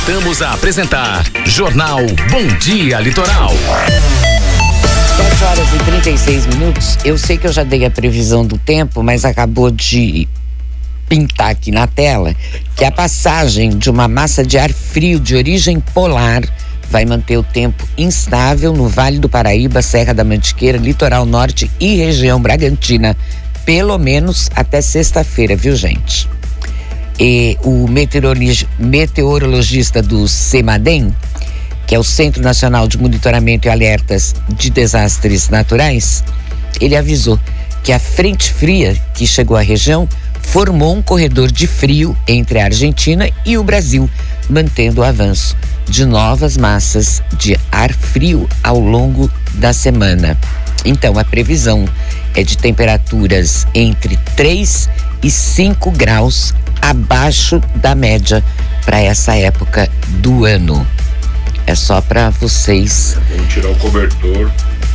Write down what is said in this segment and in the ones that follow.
Voltamos a apresentar Jornal Bom Dia Litoral. 7h36. Eu sei que eu já dei a previsão do tempo, mas acabou de pintar aqui na tela que a passagem de uma massa de ar frio de origem polar vai manter o tempo instável no Vale do Paraíba, Serra da Mantiqueira, Litoral Norte e região Bragantina, pelo menos até sexta-feira, viu, gente? E o meteorologista do CEMADEM, que é o Centro Nacional de Monitoramento e Alertas de Desastres Naturais, ele avisou que a frente fria que chegou à região formou um corredor de frio entre a Argentina e o Brasil, mantendo o avanço de novas massas de ar frio ao longo da semana. Então, a previsão é de temperaturas entre 3 e 5 graus abaixo da média para essa época do ano. É só para vocês. Vamos tirar o cobertor.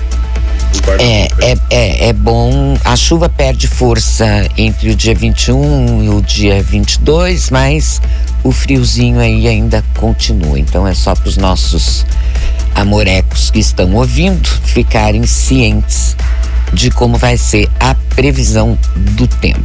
É bom. A chuva perde força entre o dia 21 e o dia 22, mas o friozinho aí ainda continua. Então é só para os nossos amorecos que estão ouvindo ficarem cientes de como vai ser a previsão do tempo.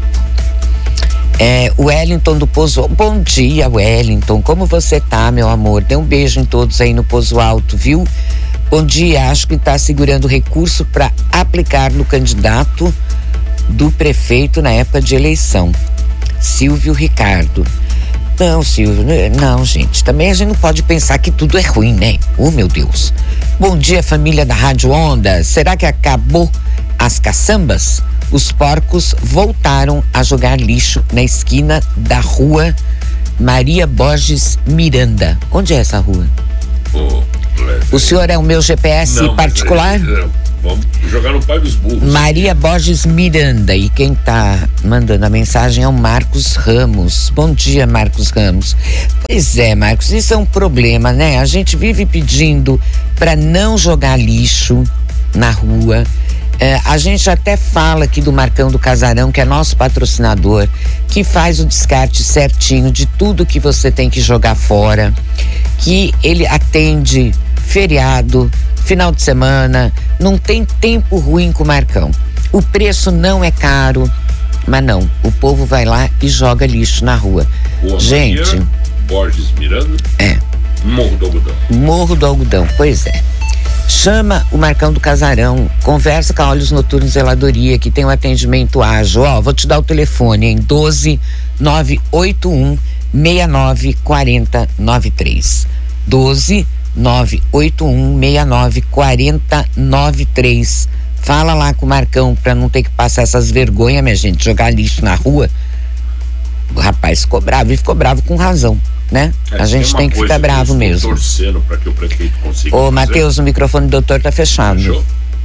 O Wellington do Pozo. Bom dia, Wellington. Como você tá, meu amor? Dê um beijo em todos aí no Pozo Alto, viu? Bom dia. Acho que está segurando recurso para aplicar no candidato do prefeito na época de eleição, Silvio Ricardo. Não, Silvio, não, gente. Também a gente não pode pensar que tudo é ruim, né? Oh, meu Deus. Bom dia, família da Rádio Onda. Será que acabou as caçambas? Os porcos voltaram a jogar lixo na esquina da rua Maria Borges Miranda. Onde é essa rua? O senhor é o meu GPS particular? Vamos jogar no pai dos burros. Maria Borges Miranda. E quem tá mandando a mensagem é o Marcos Ramos. Bom dia, Marcos Ramos. Pois é, Marcos, isso é um problema, né? A gente vive pedindo para não jogar lixo na rua. A gente até fala aqui do Marcão do Casarão, que é nosso patrocinador, que faz o descarte certinho de tudo que você tem que jogar fora, que ele atende feriado, final de semana, não tem tempo ruim com o Marcão. O preço não é caro, mas não, o povo vai lá e joga lixo na rua. Gente, Maria Borges Miranda? Morro do Algodão. Morro do Algodão, pois é. Chama o Marcão do Casarão, conversa com a Olhos Noturnos Zeladoria, que tem um atendimento ágil. Vou te dar o telefone em 12 981 69 40 93. 12 981 69 40 93. Fala lá com o Marcão pra não ter que passar essas vergonhas, minha gente, jogar lixo na rua. O rapaz ficou bravo e ficou bravo com razão, né? A gente tem que ficar bravo mesmo. Torcendo para que o prefeito consiga. Ô, Matheus, o microfone do doutor tá fechado. Fechou.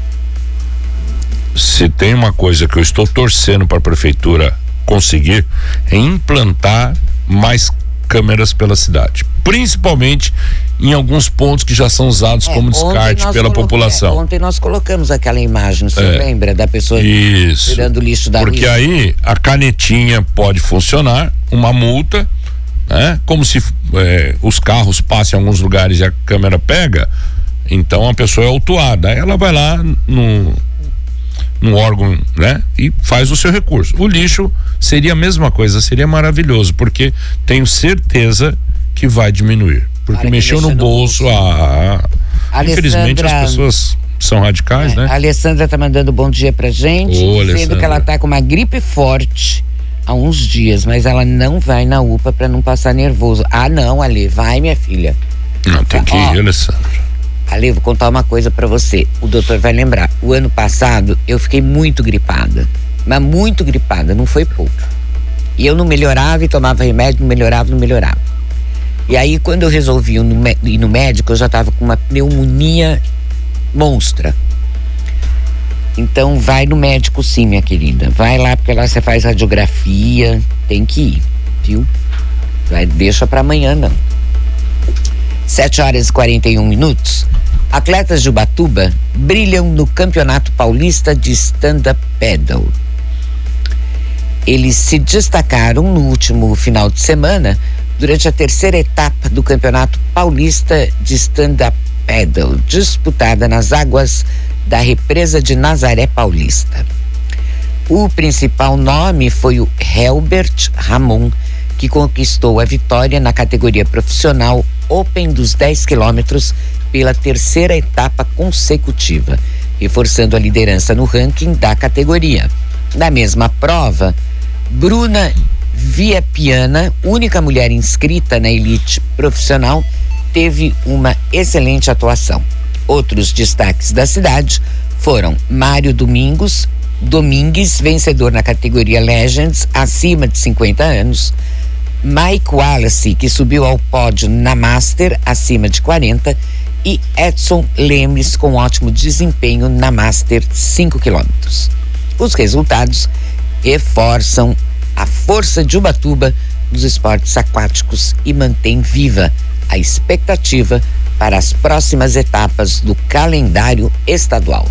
Se tem uma coisa que eu estou torcendo para a prefeitura conseguir, é implantar mais câmeras pela cidade, principalmente em alguns pontos que já são usados como descarte pela população. Ontem nós colocamos aquela imagem, você lembra da pessoa tirando o lixo da rua? Porque aí a canetinha pode funcionar, uma multa, né? Como se os carros passem em alguns lugares e a câmera pega, então a pessoa é autuada, aí ela vai lá no órgão, né? E faz o seu recurso. O lixo seria a mesma coisa, seria maravilhoso, porque tenho certeza que vai diminuir, porque mexeu no bolso. Infelizmente as pessoas são radicais, né? A Alessandra tá mandando bom dia pra gente, dizendo que ela tá com uma gripe forte há uns dias, mas ela não vai na UPA pra não passar nervoso. Não, Ale, vai, minha filha. Não, tem que ir, Alessandra. Ale, vou contar uma coisa pra você, o doutor vai lembrar, o ano passado eu fiquei muito gripada, mas muito gripada, não foi pouco, e eu não melhorava e tomava remédio, não melhorava, e aí quando eu resolvi ir no médico, eu já tava com uma pneumonia monstra. Então vai no médico sim, minha querida, vai lá, porque lá você faz radiografia, tem que ir, viu? Deixa pra amanhã não. 7h41. Atletas de Ubatuba brilham no Campeonato Paulista de Stand-Up Paddle. Eles se destacaram no último final de semana durante a terceira etapa do Campeonato Paulista de Stand-Up Paddle, disputada nas águas da Represa de Nazaré Paulista. O principal nome foi o Helbert Ramon, que conquistou a vitória na categoria profissional Open dos 10 quilômetros pela terceira etapa consecutiva, reforçando a liderança no ranking da categoria. Na mesma prova, Bruna Viapiana, única mulher inscrita na elite profissional, teve uma excelente atuação. Outros destaques da cidade foram Mário Domingues, vencedor na categoria Legends, acima de 50 anos, Mike Wallace, que subiu ao pódio na Master, acima de 40, e Edson Lemes, com ótimo desempenho na Master 5 quilômetros. Os resultados reforçam a força de Ubatuba nos esportes aquáticos e mantém viva a expectativa para as próximas etapas do calendário estadual.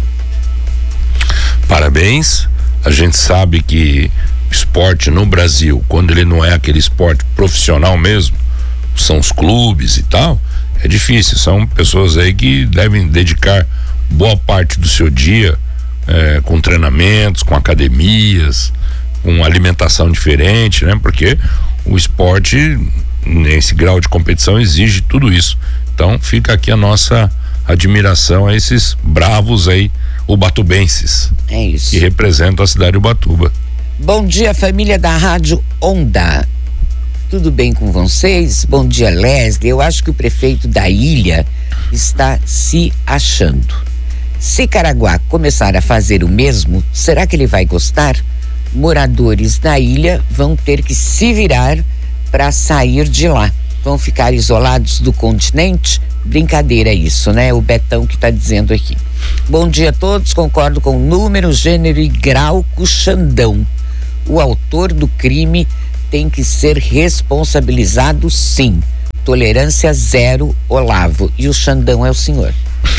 Parabéns. A gente sabe que esporte no Brasil, quando ele não é aquele esporte profissional mesmo, são os clubes e tal, é difícil. São pessoas aí que devem dedicar boa parte do seu dia com treinamentos, com academias, com alimentação diferente, né? Porque o esporte, nesse grau de competição, exige tudo isso. Então fica aqui a nossa admiração a esses bravos aí ubatubenses. É isso. Que representam a cidade de Ubatuba. Bom dia, família da Rádio Onda. Tudo bem com vocês? Bom dia, Leslie. Eu acho que o prefeito da ilha está se achando. Se Caraguá começar a fazer o mesmo, será que ele vai gostar? Moradores da ilha vão ter que se virar para sair de lá. Vão ficar isolados do continente? Brincadeira isso, né? O Betão que está dizendo aqui. Bom dia a todos, concordo com número, gênero e grau com o Xandão. O autor do crime tem que ser responsabilizado, sim. Tolerância zero, Olavo. E o Xandão é o senhor.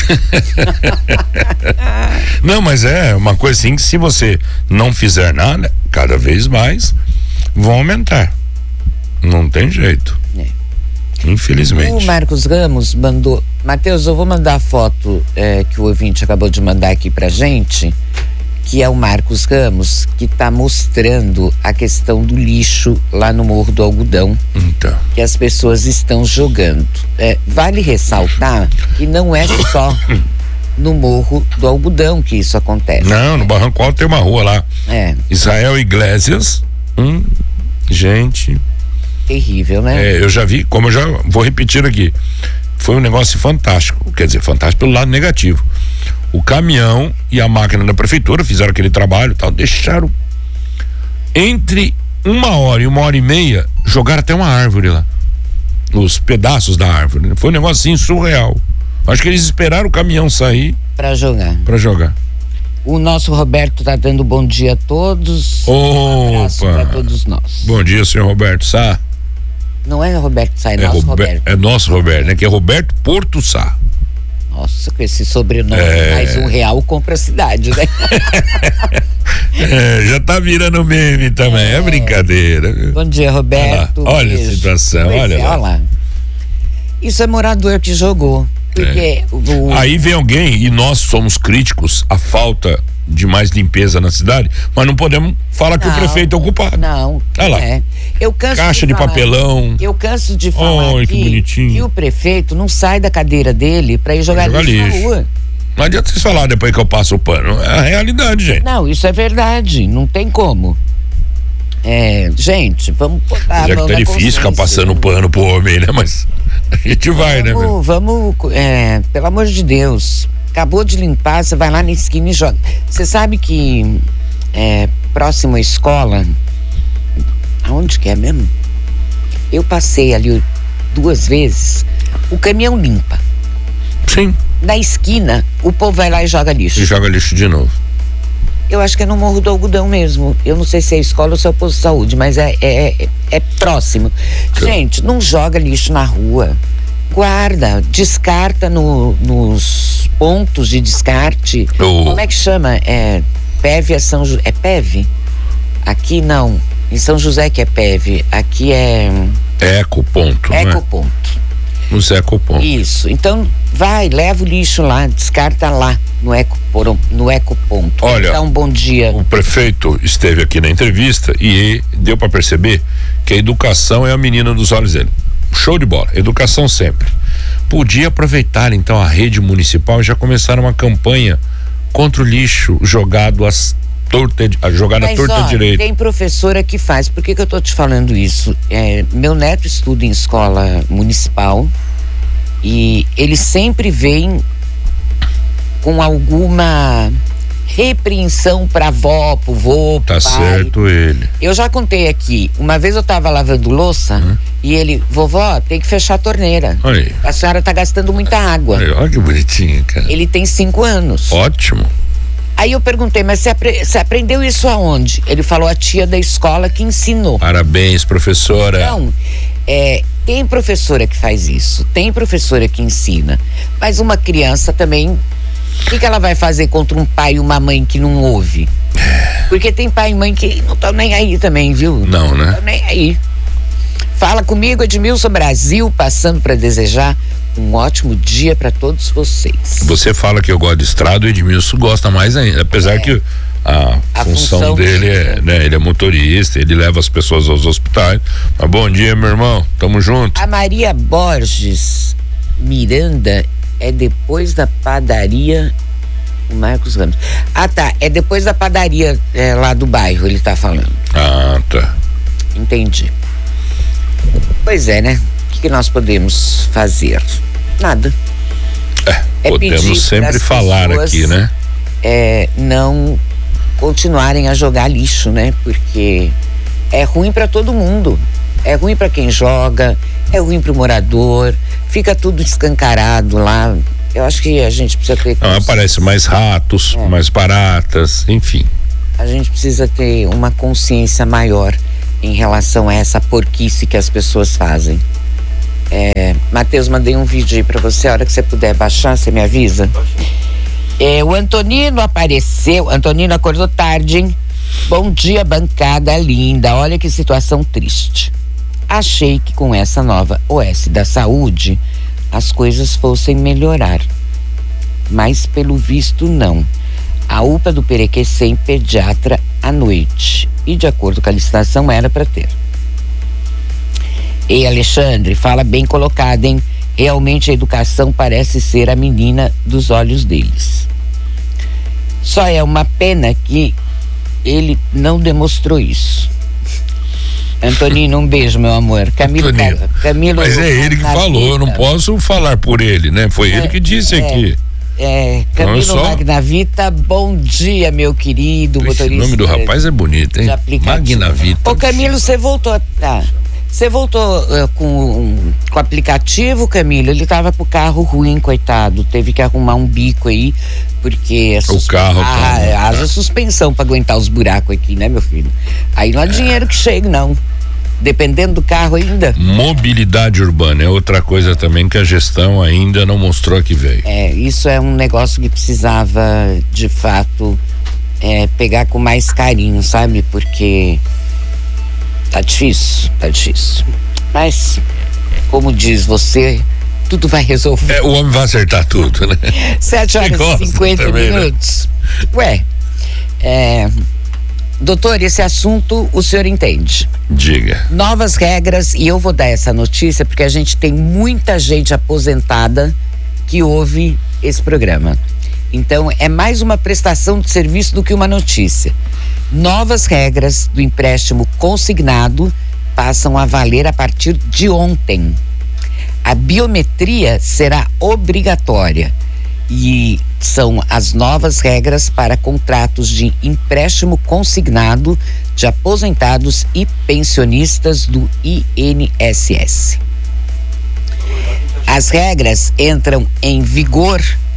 Não, mas é uma coisa assim que, se você não fizer nada, cada vez mais vão aumentar. Não tem jeito. Infelizmente. O Marcos Ramos mandou. Matheus, eu vou mandar a foto que o ouvinte acabou de mandar aqui pra gente, que é o Marcos Ramos, que está mostrando a questão do lixo lá no Morro do Algodão, então, que as pessoas estão jogando. Vale ressaltar que não é só no Morro do Algodão que isso acontece. Não, no Barranco Alto tem uma rua lá. Israel Iglesias. Gente. Terrível, né? Eu já vi, como eu já vou repetir aqui, foi um negócio fantástico, quer dizer, fantástico pelo lado negativo. O caminhão e a máquina da prefeitura fizeram aquele trabalho e tal, deixaram entre 1 hora e 1h30, jogaram até uma árvore lá, os pedaços da árvore. Foi um negócio assim surreal. Acho que eles esperaram o caminhão sair para jogar. O nosso Roberto tá dando bom dia a todos. Um abraço para todos nós. Bom dia, senhor Roberto Sá. Não é Roberto Sá, é nosso Roberto. É nosso Roberto, né? Que é Roberto Porto Sá. Nossa, com esse sobrenome, mais R$1 compra a cidade, né? Já tá virando meme também, é brincadeira. Bom dia, Roberto. Olha a situação, olha lá. Isso é morador que jogou. Porque aí vem alguém, e nós somos críticos à falta de mais limpeza na cidade, mas não podemos falar que o prefeito é o culpado. Não, olha lá. Eu canso caixa de papelão. Eu canso de falar que o prefeito não sai da cadeira dele para ir jogar lixo na rua. Não adianta vocês falar depois que eu passo o pano. É a realidade, gente. Não, isso é verdade, não tem como. Gente, vamos botar já que tá difícil ficar passando pano pro homem, né? Mas a gente vai, né? Vamos, pelo amor de Deus, acabou de limpar, você vai lá na esquina e joga. Você sabe que próximo à escola, aonde que é mesmo? Eu passei ali 2 vezes, o caminhão limpa. Sim. Na esquina, o povo vai lá e joga lixo. E joga lixo de novo. Eu acho que é no Morro do Algodão mesmo. Eu não sei se é escola ou se é o posto de saúde, mas é próximo. Gente, não joga lixo na rua. Guarda, descarta nos pontos de descarte. Como é que chama? PEV é São José. É PEV? Aqui não. Em São José que é PEV, aqui é Ecoponto, não é? Ecoponto. Nos Ecopontos. Isso. Então vai, leva o lixo lá, descarta lá no Ecoponto. Olha, dá um bom dia. O prefeito esteve aqui na entrevista e deu para perceber que a educação é a menina dos olhos dele. Show de bola, educação sempre. Podia aproveitar então a rede municipal e já começar uma campanha contra o lixo jogado às jogada Mas, torta direita. Tem professora que faz. Por que eu tô te falando isso? Meu neto estuda em escola municipal e ele sempre vem com alguma repreensão pra avó, pro vô, pro Tá pai. certo ele. Eu já contei aqui, uma vez eu tava lavando louça e ele, vovó, tem que fechar a torneira. Olha aí. A senhora tá gastando muita água. Olha que bonitinho, cara. Ele tem 5 anos. Ótimo. Aí eu perguntei, mas você aprendeu isso aonde? Ele falou, a tia da escola que ensinou. Parabéns, professora. Então, tem professora que faz isso, tem professora que ensina, mas uma criança também, o que ela vai fazer contra um pai e uma mãe que não ouve? Porque tem pai e mãe que não estão nem aí também, viu? Não, né? Não estão nem aí. Fala comigo, Edmilson Brasil, passando para desejar um ótimo dia para todos vocês. Você fala que eu gosto de estrada, o Edmilson gosta mais ainda, apesar que a função dele é, né, ele é motorista, ele leva as pessoas aos hospitais. Mas bom dia, meu irmão, tamo junto. A Maria Borges Miranda é depois da padaria, o Marcos Ramos. Ah, tá, é depois da padaria lá do bairro, ele tá falando. Ah, tá. Entendi. Pois é, né? O que nós podemos fazer? Nada. Podemos sempre falar aqui, né? Não continuarem a jogar lixo, né? Porque é ruim para todo mundo. É ruim para quem joga, é ruim para o morador, fica tudo escancarado lá. Eu acho que a gente precisa ter... Aparece mais ratos, mais baratas, enfim. A gente precisa ter uma consciência maior em relação a essa porquice que as pessoas fazem. Matheus, mandei um vídeo aí pra você, a hora que você puder baixar, você me avisa. O Antonino apareceu, Antonino acordou tarde, hein? Bom dia, bancada linda, olha que situação triste. Achei que com essa nova OS da saúde as coisas fossem melhorar, mas pelo visto não. A UPA do Perequê sem pediatra à noite, e de acordo com a licitação era para ter. Ei, Alexandre, fala bem colocado, hein? Realmente a educação parece ser a menina dos olhos deles. Só é uma pena que ele não demonstrou isso. Antonino, um beijo, meu amor. Camilo, mas é ele que falou, eu não posso falar por ele, né? Foi ele que disse aqui. Camilo Magnavita, bom dia, meu querido motorista. O nome do rapaz é bonito, hein? Magnavita. Ô, Camilo, você voltou com o aplicativo, Camilo? Ele tava com o carro ruim, coitado, teve que arrumar um bico aí, porque o carro haja suspensão pra aguentar os buracos aqui, né, meu filho? Aí não há dinheiro que chegue, não. Dependendo do carro ainda. Mobilidade urbana é outra coisa também que a gestão ainda não mostrou que veio. Isso é um negócio que precisava, de fato, pegar com mais carinho, sabe? Porque tá difícil. Mas, como diz você, tudo vai resolver. O homem vai acertar tudo, né? 7h50, minutos. Né? Doutor, esse assunto o senhor entende? Diga. Novas regras, e eu vou dar essa notícia porque a gente tem muita gente aposentada que ouve esse programa. Então, é mais uma prestação de serviço do que uma notícia. Novas regras do empréstimo consignado passam a valer a partir de ontem. A biometria será obrigatória e são as novas regras para contratos de empréstimo consignado de aposentados e pensionistas do INSS. As regras entraram em vigor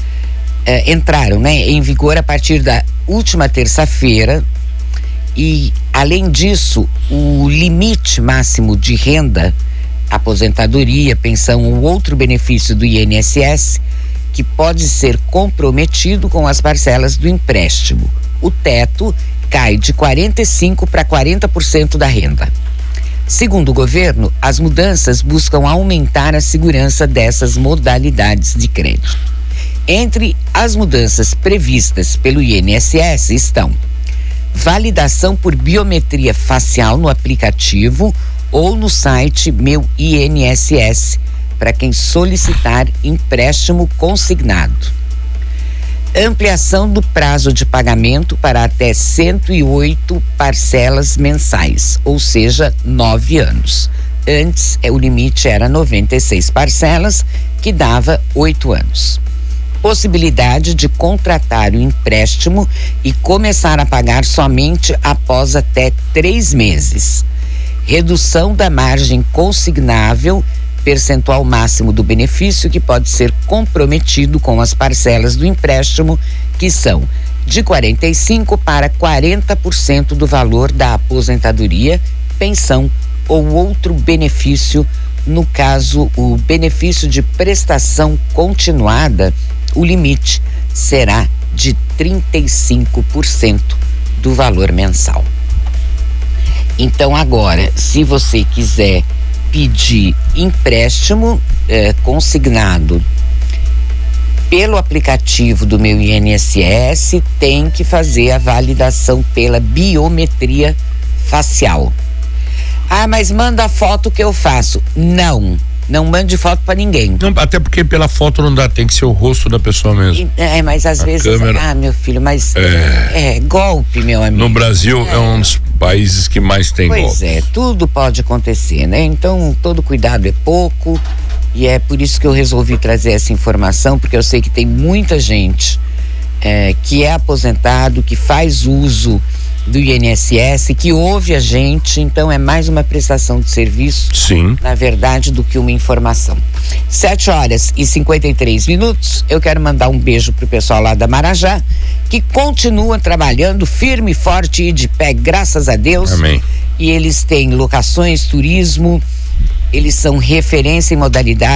a partir da última terça-feira e, além disso, o limite máximo de renda, aposentadoria, pensão ou outro benefício do INSS que pode ser comprometido com as parcelas do empréstimo. O teto cai de 45% para 40% da renda. Segundo o governo, as mudanças buscam aumentar a segurança dessas modalidades de crédito. Entre as mudanças previstas pelo INSS estão: validação por biometria facial no aplicativo ou no site Meu INSS, para quem solicitar empréstimo consignado. Ampliação do prazo de pagamento para até 108 parcelas mensais, ou seja, 9 anos. Antes, o limite era 96 parcelas, que dava 8 anos. Possibilidade de contratar o empréstimo e começar a pagar somente após até 3 meses. Redução da margem consignável, percentual máximo do benefício que pode ser comprometido com as parcelas do empréstimo, que são de 45% para 40% do valor da aposentadoria, pensão ou outro benefício. No caso, o benefício de prestação continuada, o limite será de 35% do valor mensal. Então agora, se você quiser pedir empréstimo consignado pelo aplicativo do Meu INSS, tem que fazer a validação pela biometria facial. Ah, mas manda a foto que eu faço. Não mande foto pra ninguém. Não, até porque pela foto não dá, tem que ser o rosto da pessoa mesmo. Mas às vezes, câmera... meu filho, mas é golpe, meu amigo. No Brasil é um dos países que mais tem golpe. Pois é, tudo pode acontecer, né? Então, todo cuidado é pouco, e é por isso que eu resolvi trazer essa informação, porque eu sei que tem muita gente que é aposentado, que faz uso do INSS, que ouve a gente, então é mais uma prestação de serviço, sim, na verdade, do que uma informação. 7h53. Eu quero mandar um beijo pro pessoal lá da Marajá, que continua trabalhando firme, forte e de pé, graças a Deus. Amém. E eles têm locações, turismo, eles são referência em modalidade